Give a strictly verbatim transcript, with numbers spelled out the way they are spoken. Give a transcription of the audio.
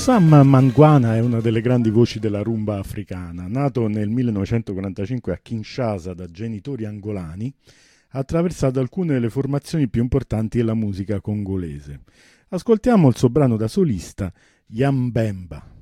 Sam Mangwana è una delle grandi voci della rumba africana. Nato nel millenovecentoquarantacinque a Kinshasa da genitori angolani, ha attraversato alcune delle formazioni più importanti della musica congolese. Ascoltiamo il suo brano da solista, Yambemba.